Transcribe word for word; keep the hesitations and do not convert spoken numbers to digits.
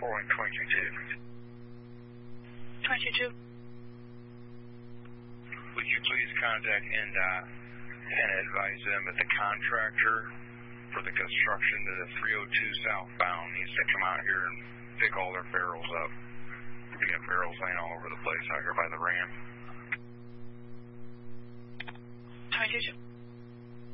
four one twenty-two two. twenty-two two. Would you please contact N D O T and advise them that the contractor for the construction to the three oh two southbound needs to come out here and pick all their barrels up. We got barrels laying all over the place out here by the ramp. twenty-two two.